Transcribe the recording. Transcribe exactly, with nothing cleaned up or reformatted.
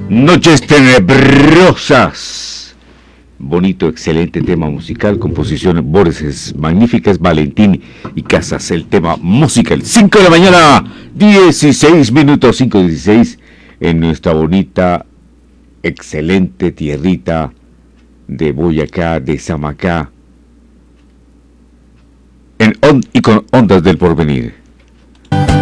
Noches tenebrosas. Bonito, excelente tema musical, composiciones Borges magníficas, Valentín y Casas, el tema musical. cinco de la mañana, dieciséis minutos, cinco dieciséis, en nuestra bonita, excelente tierrita de Boyacá, de Samacá, en on, y con ondas del porvenir.